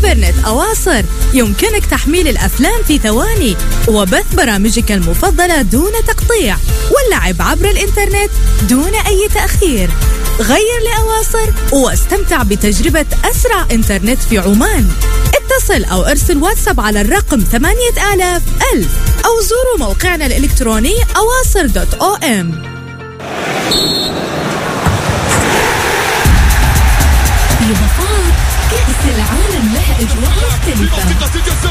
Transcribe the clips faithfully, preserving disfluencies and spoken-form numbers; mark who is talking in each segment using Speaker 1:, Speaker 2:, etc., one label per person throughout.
Speaker 1: إنترنت أواصر يمكنك تحميل الأفلام في ثواني وبث برامجك المفضلة دون تقطيع واللعب عبر الإنترنت دون أي تأخير. غير لأواصر واستمتع بتجربة أسرع إنترنت في عمان. اتصل أو ارسل واتساب على الرقم ثمانية آلاف ألف أو زوروا موقعنا الإلكتروني أواصر دوت أو إم.
Speaker 2: في ظفار كأس العالم لها أجواء مختلفة.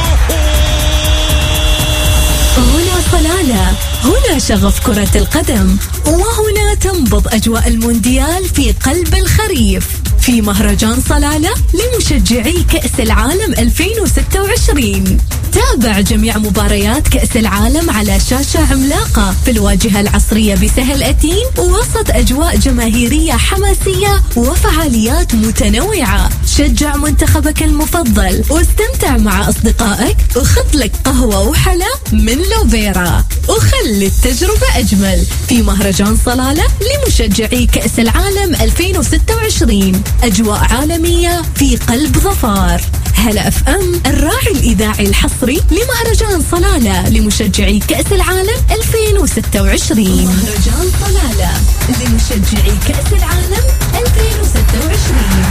Speaker 2: هنا صلالة، هنا شغف كرة القدم، وهنا تنبض أجواء المونديال في قلب الخريف في مهرجان صلالة لمشجعي كأس العالم ألفين وستة وعشرين. تابع جميع مباريات كأس العالم على شاشة عملاقة في الواجهة العصرية بسهل أتين وسط أجواء جماهيرية حماسية وفعاليات متنوعة. شجع منتخبك المفضل واستمتع مع أصدقائك وخذ لك قهوة وحلا من لوفيرا وخلي التجربة أجمل في مهرجان صلالة لمشجعي كأس العالم ألفين وستة وعشرين. أجواء عالمية في قلب ظفار. هلا اف ام الراعي الإذاعي الحصري لمهرجان صلالة لمشجعي كأس العالم ألفين وستة وعشرين. مهرجان صلالة لمشجعي كأس العالم ألفين وستة وعشرين.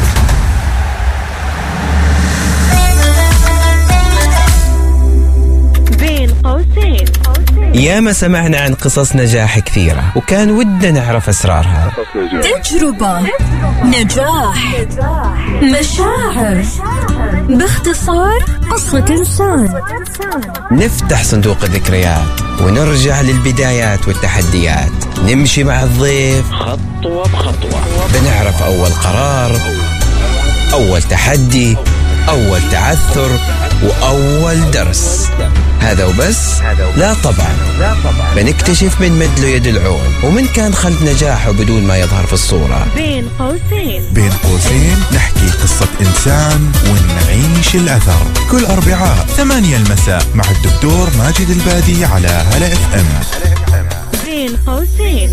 Speaker 3: بين قوسين.
Speaker 4: ياما سمعنا عن قصص نجاح كثيرة وكان ودنا نعرف أسرارها.
Speaker 2: تجربة، نجاح، مشاعر، باختصار قصة إنسان.
Speaker 4: نفتح صندوق الذكريات ونرجع للبدايات والتحديات. نمشي مع الضيف
Speaker 5: خطوة بخطوة.
Speaker 4: بنعرف أول قرار، أول تحدي، أول تعثر، وأول درس. هذا وبس؟ لا طبعا. بنكتشف من مد له يد العون ومن كان خلف نجاحه بدون ما يظهر في الصورة.
Speaker 3: بين قوسين.
Speaker 6: بين قوسين نحكي قصة إنسان ونعيش الأثر. كل أربعاء ثمانية المساء مع الدكتور ماجد البادي على هلا اف ام.
Speaker 3: بين قوسين.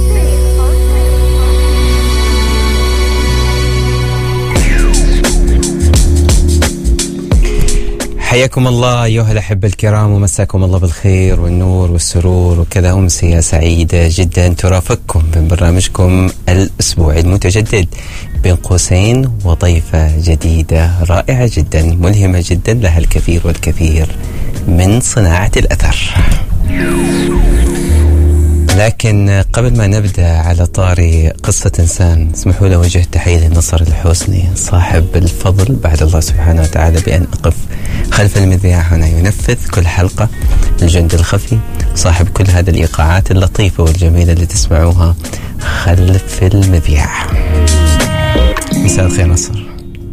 Speaker 4: حياكم الله أيها الأحبة الكرام ومساكم الله بالخير والنور والسرور وكذا. أمسية سعيدة جدا ترافقكم ببرنامجكم الأسبوعي المتجدد بين قوسين وضيفة جديدة رائعة جدا ملهمة جدا لها الكثير والكثير من صناعة الأثر. لكن قبل ما نبدأ على طاري قصة إنسان اسمحوا لي وجه تحية لنصر الحسني صاحب الفضل بعد الله سبحانه وتعالى بأن أقف خلف المذياع هنا ينفذ كل حلقة الجند الخفي صاحب كل هذه الإيقاعات اللطيفة والجميلة اللي تسمعوها خلف المذياع. مساء الخير نصر.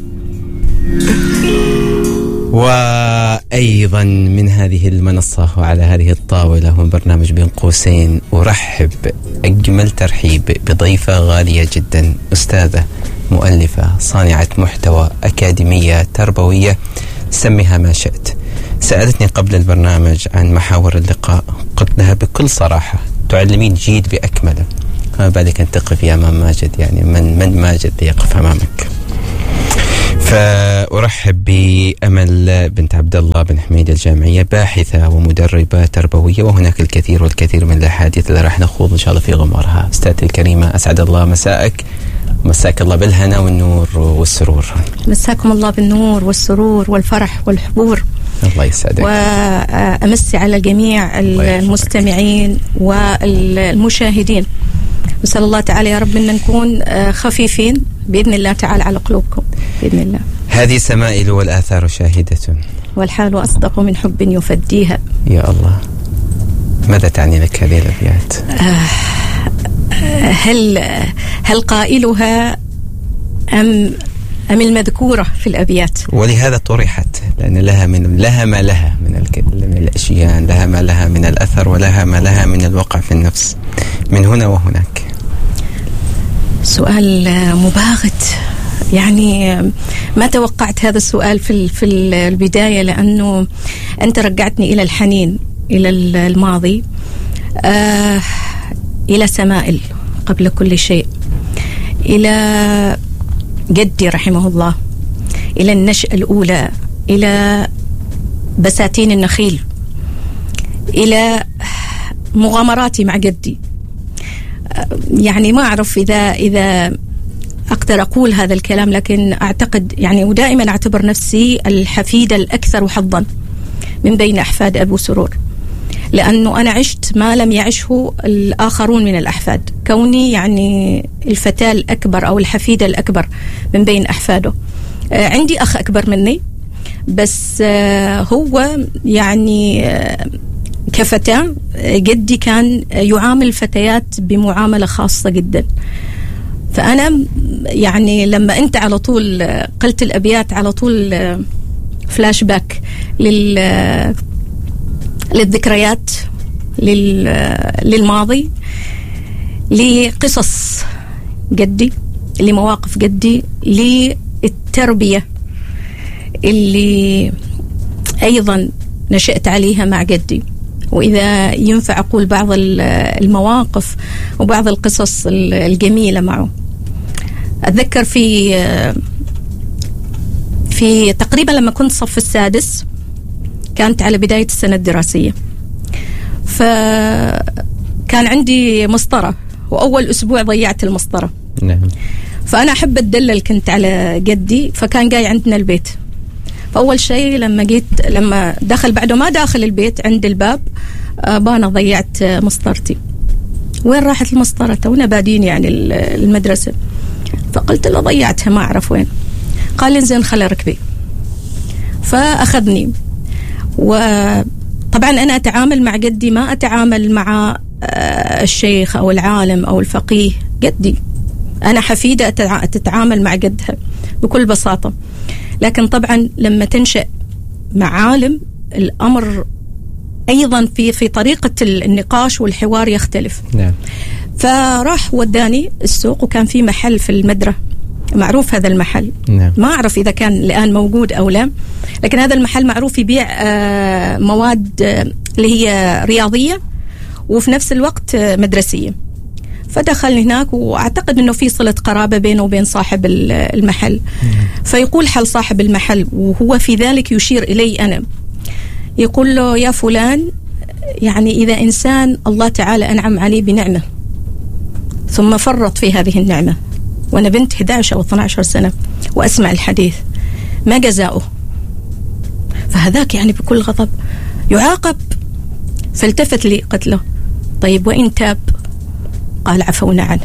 Speaker 4: وأيضا من هذه المنصة وعلى هذه الطاولة من برنامج بين قوسين أرحب أجمل ترحيب بضيفة غالية جدا، أستاذة مؤلفة صانعة محتوى أكاديمية تربوية سميها ما شئت. سألتني قبل البرنامج عن محاور اللقاء، قلت لها بكل صراحة تعلمين جيد بأكمله، ما بالك أن تقفي أمام ماجد، يعني من من ماجد يقف أمامك. فأرحب بأمل بنت عبد الله بن حميد الجامعية، باحثة ومدربة تربوية، وهناك الكثير والكثير من الأحاديث اللي راح نخوض إن شاء الله في غمارها. أستاذتي الكريمة أسعد الله مساءك، مساك الله بالهنا والنور والسرور.
Speaker 7: مساكم الله بالنور والسرور والفرح والحبور.
Speaker 4: الله يسعدك.
Speaker 7: وأمسي على جميع المستمعين والمشاهدين. نسأل الله تعالى يا رب أن نكون خفيفين بإذن الله تعالى على قلوبكم بإذن الله.
Speaker 4: هذه سمائل والآثار شاهدة
Speaker 7: والحال أصدق من حب يفديها.
Speaker 4: يا الله، ماذا تعني لك هذه الأبيات؟
Speaker 7: هل هل قائلها أم أم المذكورة في الأبيات؟
Speaker 4: ولهذا طرحت، لأن لها من لها ما لها من من الأشياء، لها ما لها من الأثر، ولها ما لها من الوقع في النفس من هنا وهناك.
Speaker 7: سؤال مباغت، يعني ما توقعت هذا السؤال في في البداية، لأنه أنت رجعتني إلى الحنين، إلى الماضي، آه إلى سمائل قبل كل شيء، إلى جدي رحمه الله، إلى النشأة الأولى، إلى بساتين النخيل، إلى مغامراتي مع جدي. يعني ما أعرف إذا إذا أقدر أقول هذا الكلام، لكن أعتقد يعني ودائما أعتبر نفسي الحفيدة الأكثر حظا من بين أحفاد أبو سرور، لأنه أنا عشت ما لم يعشه الآخرون من الأحفاد، كوني يعني الفتاة الأكبر أو الحفيدة الأكبر من بين أحفاده. عندي أخ أكبر مني، بس هو يعني كفتاة جدي كان يعامل الفتيات بمعاملة خاصة جدا. فأنا يعني لما أنت على طول قلت الأبيات على طول فلاش باك لل للذكريات، لل للماضي، لقصص جدي، لمواقف جدي، للتربية اللي أيضا نشأت عليها مع جدي. وإذا ينفع أقول بعض المواقف وبعض القصص الجميلة معه. أتذكر في في تقريبا لما كنت صف السادس، كانت على بداية السنة الدراسية، فكان عندي مسطرة وأول أسبوع ضيعت المسطرة.
Speaker 4: نعم.
Speaker 7: فأنا أحب أتدلل كنت على جدي، فكان جاي عندنا البيت. فأول شيء لما جيت لما دخل بعده ما داخل البيت عند الباب، أنا ضيعت مسطرتي. وين راحت المسطرة؟ تونا بادين يعني المدرسة. فقلت له ضيعتها ما أعرف وين. قال لي زين خلي ركبي. فأخذني، وطبعا أنا أتعامل مع جدي ما أتعامل مع الشيخ أو العالم أو الفقيه. جدي أنا حفيدة تتعامل مع جدها بكل بساطة. لكن طبعا لما تنشأ مع عالم الأمر أيضا في في طريقة النقاش والحوار يختلف.
Speaker 4: نعم.
Speaker 7: فراح وداني السوق، وكان في محل في المدرة معروف هذا المحل.
Speaker 4: نعم.
Speaker 7: ما أعرف إذا كان الآن موجود أو لا، لكن هذا المحل معروف يبيع مواد اللي هي رياضية وفي نفس الوقت مدرسية. فدخل هناك، وأعتقد أنه في صلة قرابة بينه وبين صاحب المحل. فيقول حل صاحب المحل، وهو في ذلك يشير إلي أنا، يقول له يا فلان، يعني إذا إنسان الله تعالى أنعم عليه بنعمة ثم فرط في هذه النعمة، وأنا بنت إحدى عشر أو اثنتي عشرة سنة وأسمع الحديث، ما جزاؤه؟ فهذاك يعني بكل غضب يعاقب. فالتفت لي قلت له طيب وإن تاب؟ قال عفونا عنه.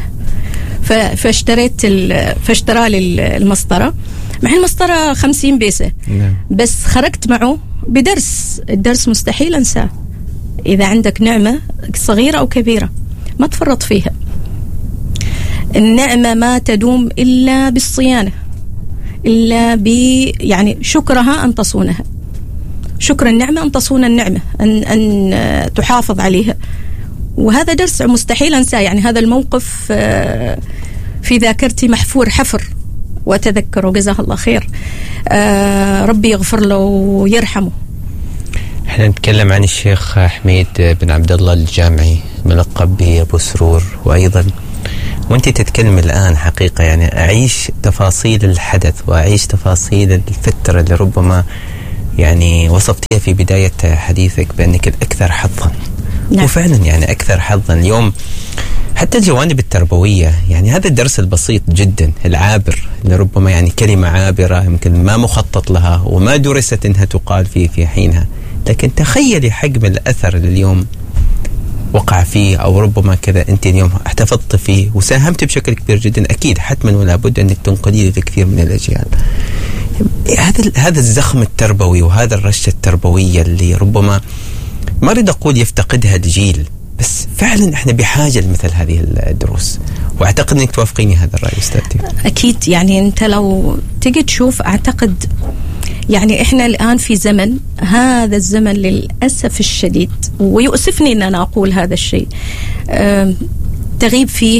Speaker 7: فاشتريت فاشترى لي المسطرة، مع المسطرة خمسين بيسة.
Speaker 4: نعم.
Speaker 7: بس خرجت معه بدرس، الدرس مستحيل أنساه. إذا عندك نعمة صغيرة أو كبيرة ما تفرط فيها. النعمة ما تدوم إلا بالصيانة، إلا ب يعني شكرها أن تصونها. شكر النعمة أن تصون النعمة، أن أن تحافظ عليها. وهذا درس مستحيل أنساه. يعني هذا الموقف في ذاكرتي محفور حفر وأتذكره، جزاه الله خير. ربي يغفر له ويرحمه.
Speaker 4: احنا نتكلم عن الشيخ حميد بن عبد الله الجامعي، ملقب بأبو سرور. وأيضا وانت تتكلم الآن حقيقة يعني أعيش تفاصيل الحدث وأعيش تفاصيل الفترة اللي ربما يعني وصفتها في بداية حديثك بأنك الأكثر حظا. نعم. وفعلا يعني أكثر حظا. اليوم حتى الجوانب التربوية، يعني هذا الدرس البسيط جدا العابر اللي ربما يعني كلمة عابرة يمكن ما مخطط لها وما درست إنها تقال في في حينها، لكن تخيلي حجم الأثر اللي اليوم وقع فيه، أو ربما كذا أنت اليوم احتفظت فيه وساهمت بشكل كبير جدا. أكيد حتما ولا بد أنك تنقليه لكثير من الأجيال. هذا هذا الزخم التربوي وهذا الرشة التربوية اللي ربما ما أريد أقول يفتقدها الجيل، بس فعلا احنا بحاجة لمثل هذه الدروس. واعتقد انك توافقيني هذا الرأي استاذتي.
Speaker 7: اكيد. يعني انت لو تيجي تشوف، اعتقد يعني احنا الان في زمن، هذا الزمن للاسف الشديد ويؤسفني ان انا اقول هذا الشيء، تغيب فيه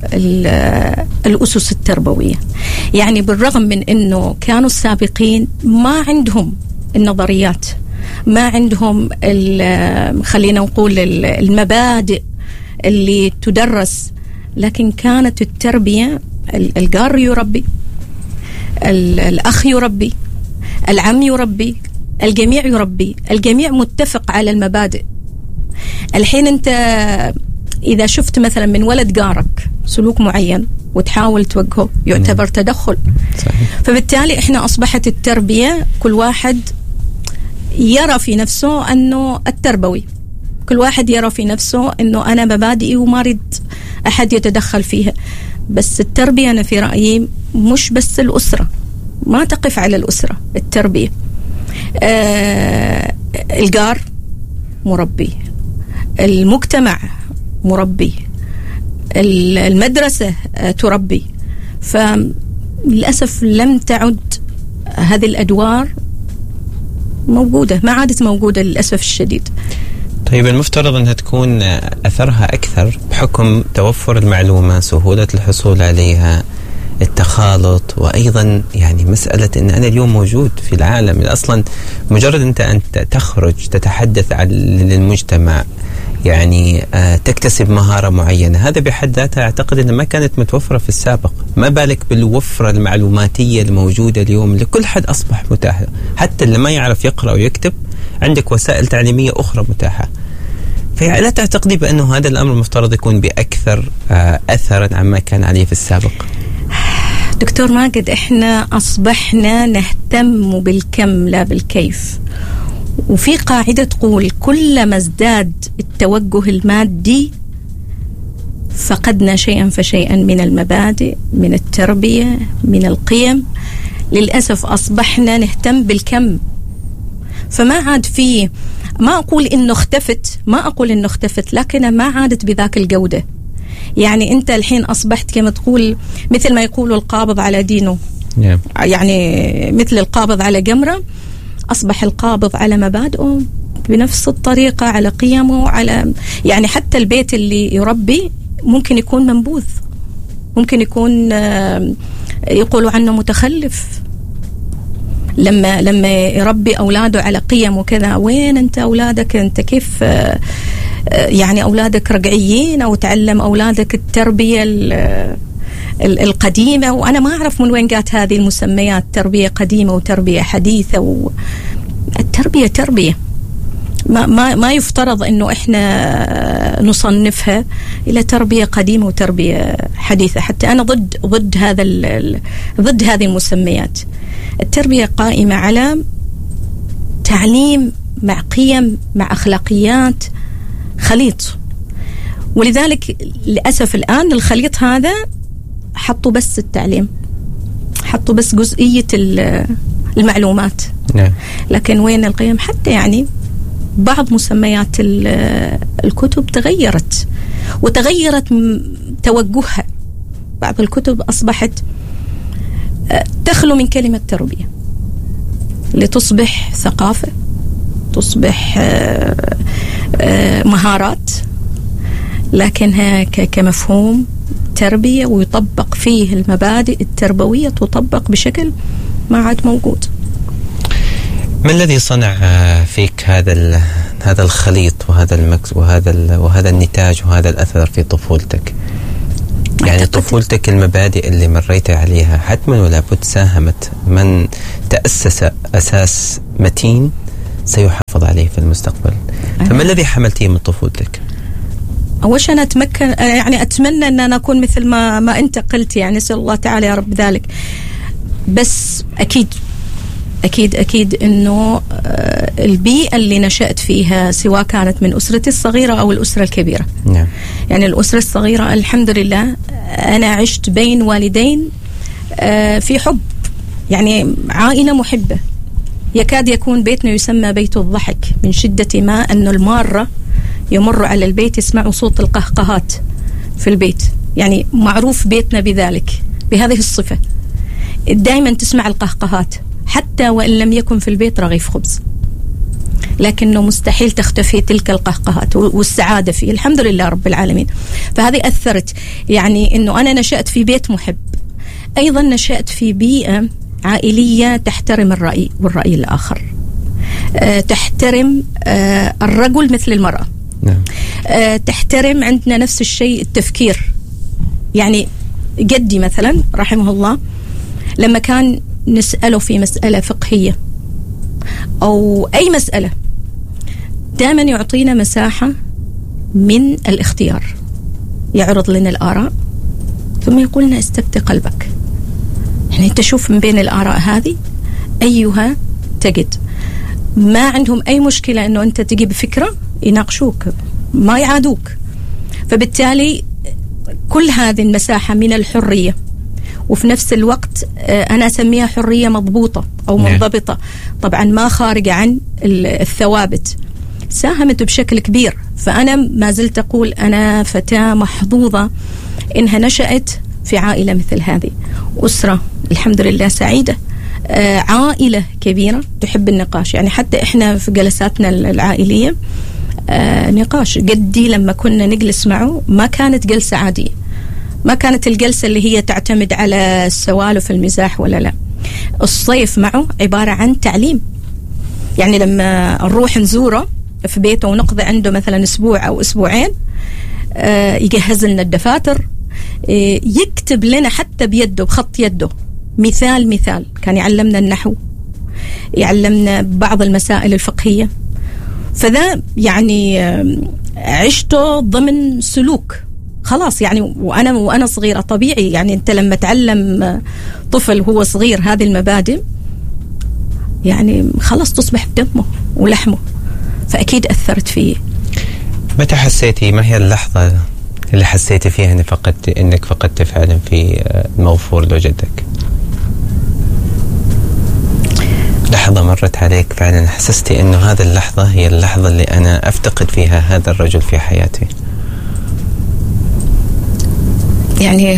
Speaker 7: الاسس التربوية. يعني بالرغم من انه كانوا السابقين ما عندهم النظريات، ما عندهم خلينا نقول المبادئ اللي تدرس، لكن كانت التربية القار يربي. الأخ يربي، العم يربي، الجميع يربي، الجميع متفق على المبادئ. الحين أنت إذا شفت مثلا من ولد جارك سلوك معين وتحاول توجهه يعتبر تدخل. صحيح. فبالتالي إحنا أصبحت التربية كل واحد يرى في نفسه أنه التربوي، كل واحد يرى في نفسه أنه أنا مبادئي وما أريد أحد يتدخل فيها. بس التربية أنا في رأيي مش بس الأسرة، ما تقف على الأسرة التربية. آه الجار مربي، المجتمع مربي، المدرسة آه تربي. فللأسف لم تعد هذه الأدوار موجودة، ما عادت موجودة للأسف الشديد.
Speaker 4: طيب المفترض أنها تكون أثرها أكثر بحكم توفر المعلومة، سهولة الحصول عليها، التخالط، وأيضا يعني مسألة أن أنا اليوم موجود في العالم. أصلا مجرد أنت أنت تخرج تتحدث عن المجتمع، يعني آه تكتسب مهارة معينة، هذا بحد ذاتها أعتقد أنها ما كانت متوفرة في السابق. ما بالك بالوفرة المعلوماتية الموجودة اليوم لكل حد أصبح متاح، حتى اللي ما يعرف يقرأ ويكتب عندك وسائل تعليمية أخرى متاحة. فلا تعتقدي بأنه هذا الأمر المفترض يكون بأكثر آه أثرا عما كان عليه في السابق؟
Speaker 7: دكتور ماجد، إحنا أصبحنا نهتم بالكم لا بالكيف. وفي قاعدة تقول كلما ازداد التوجه المادي فقدنا شيئا فشيئا من المبادئ، من التربية، من القيم. للأسف أصبحنا نهتم بالكم، فما عاد فيه، ما أقول إنه اختفت، ما أقول إنه اختفت، لكنها ما عادت بذاك الجودة. يعني أنت الحين أصبحت كما تقول مثل ما يقولوا القابض على دينه، yeah. يعني مثل القابض على جمرة، أصبح القابض على مبادئه بنفس الطريقة، على قيمه، على يعني حتى البيت اللي يربي ممكن يكون منبوذ، ممكن يكون يقولوا عنه متخلف لما لما يربي أولاده على قيم وكذا. وين أنت أولادك؟ أنت كيف يعني أولادك رجعيين أو تعلم أولادك التربية القديمة؟ وأنا ما أعرف من وين جات هذه المسميات، تربية قديمة وتربية حديثة. والتربية تربية، ما ما ما يفترض إنه إحنا نصنفها إلى تربية قديمة وتربية حديثة. حتى أنا ضد ضد هذا ضد هذه المسميات. التربية قائمة على تعليم مع قيم مع أخلاقيات، خليط. ولذلك للأسف الآن الخليط هذا حطوا بس التعليم، حطوا بس جزئية المعلومات، نعم. لكن وين القيم؟ حتى يعني بعض مسميات الكتب تغيرت وتغيرت توجهها. بعض الكتب أصبحت تخلو من كلمة تربية لتصبح ثقافة، تصبح مهارات، لكنها كمفهوم تربية ويطبق فيه المبادئ التربوية تطبق بشكل ما عاد موجود.
Speaker 4: ما الذي صنع فيك هذا هذا الخليط وهذا المكس وهذا وهذا النتاج وهذا الأثر في طفولتك؟ يعني طفولتك المبادئ اللي مريت عليها حتما ولا بد ساهمت، من تأسس أساس متين سيحافظ عليه في المستقبل. فما الذي حملتيه من طفولتك؟
Speaker 7: أول شيء أنا أتمكن، يعني أتمنى أن أنا أكون مثل ما ما أنت قلت، يعني نسأل الله تعالى يا رب ذلك. بس أكيد أكيد أكيد إنه البيئة اللي نشأت فيها سواء كانت من أسرتي الصغيرة أو الأسرة الكبيرة، نعم. يعني الأسرة الصغيرة الحمد لله أنا عشت بين والدين في حب، يعني عائلة محبة، يكاد يكون بيتنا يسمى بيت الضحك من شدة ما أنه المارة يمر على البيت يسمعوا صوت القهقهات في البيت. يعني معروف بيتنا بذلك، بهذه الصفة، دائما تسمع القهقهات حتى وإن لم يكن في البيت رغيف خبز، لكنه مستحيل تختفي تلك القهقهات والسعادة فيه، الحمد لله رب العالمين. فهذه أثرت، يعني أنه أنا نشأت في بيت محب. أيضا نشأت في بيئة عائلية تحترم الرأي والرأي الآخر، أه تحترم أه الرجل مثل المرأة، نعم. أه تحترم عندنا نفس الشيء التفكير. يعني جدي مثلا رحمه الله لما كان نسأله في مسألة فقهية أو أي مسألة دائما يعطينا مساحة من الاختيار، يعرض لنا الآراء ثم يقول لنا استفتي قلبك، يعني أنت شوف من بين الآراء هذه أيها تجد. ما عندهم أي مشكلة أنه أنت تجيب فكرة يناقشوك ما يعادوك. فبالتالي كل هذه المساحة من الحرية، وفي نفس الوقت أنا أسميها حرية مضبوطة أو منضبطة، طبعا ما خارجة عن الثوابت، ساهمت بشكل كبير. فأنا ما زلت أقول أنا فتاة محظوظة إنها نشأت في عائلة مثل هذه، أسرة الحمد لله سعيدة، عائلة كبيرة تحب النقاش. يعني حتى إحنا في جلساتنا العائلية نقاش. جدي لما كنا نجلس معه ما كانت جلسة عادية، ما كانت الجلسة اللي هي تعتمد على السوالف المزاح ولا لا. الصيف معه عبارة عن تعليم. يعني لما نروح نزوره في بيته ونقضي عنده مثلا أسبوع أو أسبوعين، يجهز لنا الدفاتر، يكتب لنا حتى بيده بخط يده مثال مثال. كان يعلمنا النحو، يعلمنا بعض المسائل الفقهية. فذا يعني عشته ضمن سلوك خلاص. يعني وأنا وأنا صغيرة طبيعي، يعني أنت لما تعلم طفل هو صغير هذه المبادئ يعني خلاص تصبح بدمه ولحمه، فأكيد أثرت فيه.
Speaker 4: متى حسيتي، ما هي اللحظة اللي حسيتي فيها إنك فقدت إنك فقدت فعلا في المغفور له جدك؟ لحظة مرت عليك فعلا حسستي إنه هذه اللحظة هي اللحظة اللي أنا أفتقد فيها هذا الرجل في حياتي؟
Speaker 7: يعني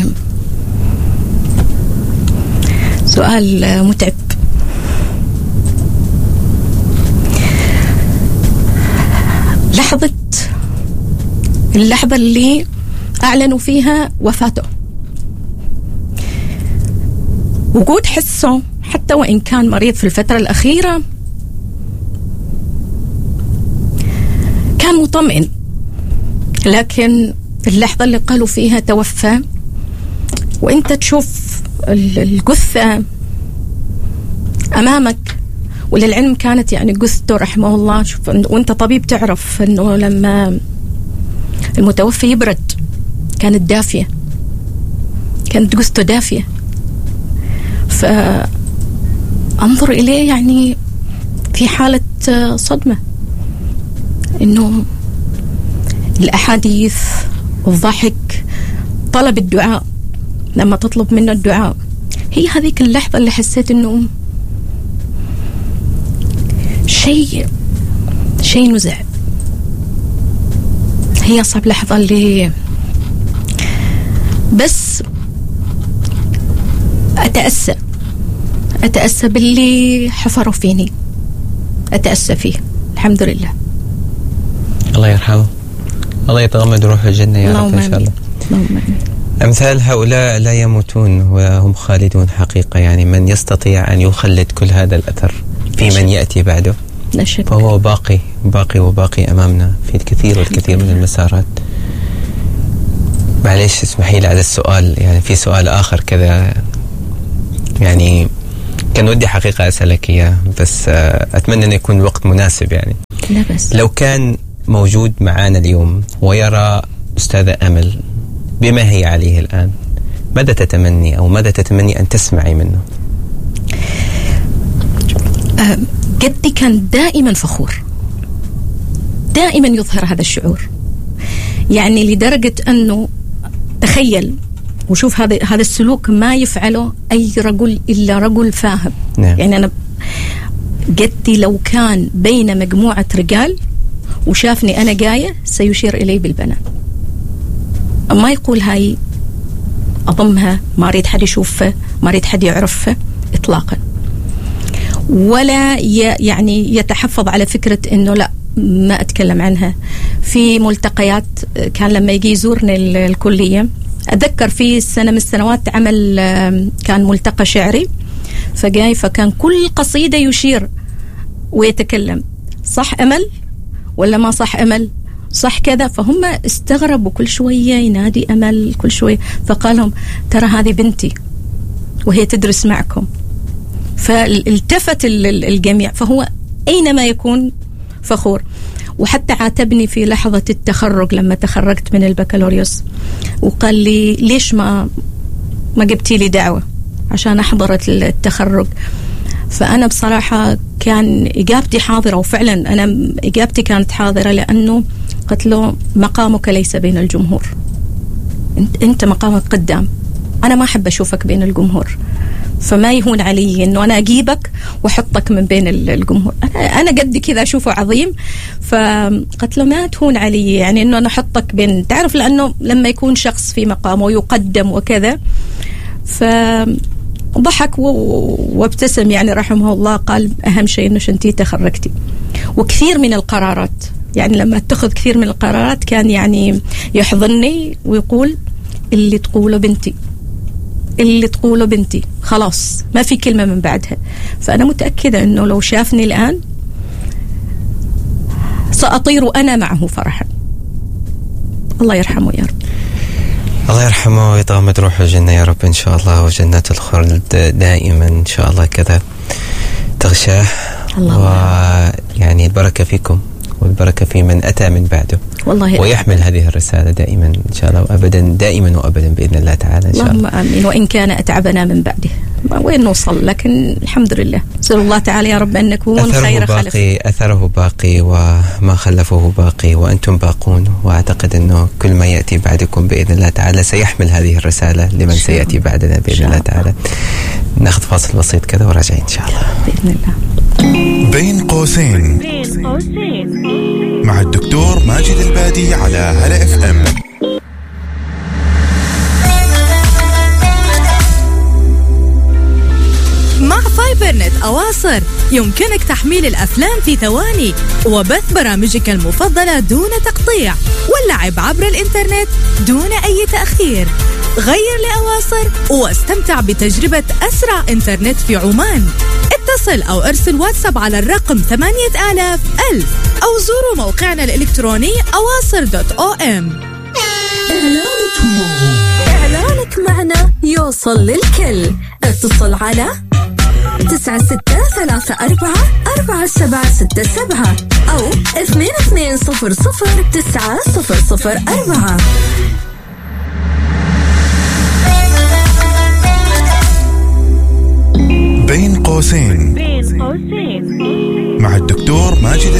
Speaker 7: سؤال متعب. لحظة اللحظة اللي أعلنوا فيها وفاته، وجود حسه حتى وإن كان مريض في الفترة الأخيرة كان مطمئن، لكن اللحظة اللي قالوا فيها توفى وإنت تشوف الجثة أمامك، وللعلم كانت يعني جثته رحمه الله، شوف وإنت طبيب تعرف إنه لما المتوفي يبرد كانت دافية، كانت جثته دافية. فأنظر إليه يعني في حالة صدمة، إنه الأحاديث والضحك، طلب الدعاء، لما تطلب منه الدعاء، هي هذيك اللحظة اللي حسيت إنه شيء شيء نزع. هي أصعب لحظة اللي بس أتأسى أتأسى باللي حفروا فيني، أتأسى فيه. الحمد لله.
Speaker 4: الله يرحمه، الله يتغمد روح الجنة يا رب إن شاء الله. أمثال هؤلاء لا يموتون وهم خالدون حقيقة. يعني من يستطيع أن يخلد كل هذا الأثر في من يأتي بعده فهو باقي باقي وباقي أمامنا في الكثير والكثير من المسارات. معليش اسمحي لي على السؤال، يعني في سؤال آخر كذا يعني كان ودي حقيقة أسألك إياه، بس أتمنى أن يكون الوقت مناسب. يعني
Speaker 7: لا بس.
Speaker 4: لو كان موجود معانا اليوم ويرى أستاذة أمل بما هي عليه الآن، ماذا تتمني أو ماذا تتمني أن تسمعي منه؟
Speaker 7: أه جدي كان دائما فخور، دائما يظهر هذا الشعور، يعني لدرجة أنه تخيل وشوف هذا هذا السلوك ما يفعله أي رجل إلا رجل فاهم.
Speaker 4: نعم.
Speaker 7: يعني أنا جدي لو كان بين مجموعة رجال وشافني أنا جاية سيشير إلي بالبنان، ما يقول هاي أضمها، ما أريد حد يشوفها، ما أريد حد يعرفها إطلاقا، ولا يعني يتحفظ على فكرة إنه لا ما أتكلم عنها. في ملتقيات كان لما يجي يزورني الكلية، أتذكر في سنة من السنوات عمل كان ملتقى شعري فجاي، فكان كل قصيدة يشير ويتكلم صح أمل ولا ما صح أمل، صح كذا. فهم استغربوا، كل شوية ينادي أمل كل شوية، فقال لهم ترى هذه بنتي وهي تدرس معكم. فالتفت الجميع، فهو أينما يكون فخور. وحتى عاتبني في لحظة التخرج لما تخرجت من البكالوريوس وقال لي ليش ما ما جبتي لي دعوة عشان أحضر التخرج. فأنا بصراحة كان إجابتي حاضرة، وفعلا أنا إجابتي كانت حاضرة، لأنه قلت له مقامك ليس بين الجمهور، أنت مقامك قدام، أنا ما أحب أشوفك بين الجمهور، فما يهون علي إنه أنا أجيبك وأحطك من بين الجمهور. أنا أنا قد كذا أشوفه عظيم، فقلت له ما تهون علي يعني إنه أنا أحطك بين، تعرف لأنه لما يكون شخص في مقامه ويقدم وكذا. فضحك وابتسم يعني رحمه الله، قال أهم شيء إنه شنتي تخرجتي. وكثير من القرارات يعني لما اتخذ كثير من القرارات كان يعني يحضني ويقول اللي تقوله بنتي، اللي تقوله بنتي، خلاص ما في كلمة من بعدها. فأنا متأكدة أنه لو شافني الآن سأطير أنا معه فرحا. الله يرحمه يا رب.
Speaker 4: الله يرحمه ويطامد روحه الجنة يا رب إن شاء الله، وجنات الخلد دائما إن شاء الله كذا تغشاه. ويعني البركة فيكم والبركة في من أتى من بعده، والله ويحمل أبداً هذه الرسالة دائما إن شاء الله وأبدا، دائما وأبدا بإذن الله تعالى إن شاء الله.
Speaker 7: اللهم آمين. وإن كان أتعبنا من بعده وين نوصل، لكن الحمد لله، نسأل الله تعالى يا رب أن نكون خير خلف.
Speaker 4: أثره باقي وما خلفه باقي وأنتم باقون، وأعتقد أنه كل ما يأتي بعدكم بإذن الله تعالى سيحمل هذه الرسالة لمن سيأتي بعدنا بإذن الله تعالى. ناخذ فاصل بسيط كذا وراجعين إن شاء الله
Speaker 7: بإذن الله.
Speaker 6: بين قوسين
Speaker 3: بين قوسين
Speaker 6: مع الدكتور ماجد البادي على هلا اف ام.
Speaker 1: مع فايبرنت أواصر يمكنك تحميل الأفلام في ثواني وبث برامجك المفضلة دون تقطيع واللعب عبر الإنترنت دون أي تأخير. غير لأواصر واستمتع بتجربة أسرع إنترنت في عمان. اتصل أو ارسل واتساب على الرقم ثمانية آلاف ألف أو زوروا موقعنا الإلكتروني أواصر دوت أو إم.
Speaker 2: إعلانك معنا يوصل للكل. اتصل على تسعة ستة ثلاثة أربعة أربعة سبعة ستة سبعة أو اثنين اثنين صفر صفر تسعة صفر صفر أربعة.
Speaker 6: بين قوسين
Speaker 3: بين قوسين
Speaker 6: مع الدكتور ماجد